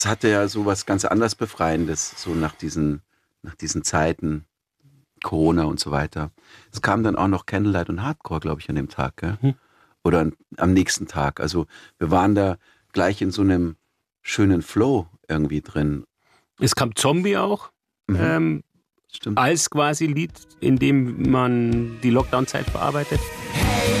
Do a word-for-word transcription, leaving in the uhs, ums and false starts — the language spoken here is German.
Es hatte ja so was ganz anders Befreiendes, so nach diesen, nach diesen Zeiten, Corona und so weiter. Es kam dann auch noch Candlelight und Hardcore, glaube ich, an dem Tag, gell? Mhm. Oder an, am nächsten Tag. Also wir waren da gleich in so einem schönen Flow irgendwie drin. Es kam Zombie auch, Mhm, ähm, stimmt. als quasi Lied, in dem man die Lockdown-Zeit verarbeitet.